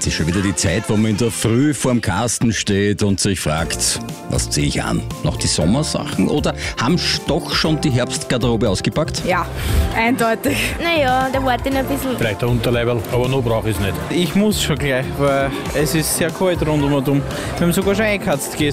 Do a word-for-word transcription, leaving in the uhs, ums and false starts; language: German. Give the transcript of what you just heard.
Jetzt ist schon wieder die Zeit, wo man in der Früh vorm Kasten steht und sich fragt, was ziehe ich an? Noch die Sommersachen oder haben doch schon die Herbstgarderobe ausgepackt? Ja, eindeutig. Naja, da warte ich noch ein bisschen. Vielleicht ein Unterleiberl, aber noch brauche ich es nicht. Ich muss schon gleich, weil es ist sehr kalt rundum und um. Wir haben sogar schon eingeheizt gestern.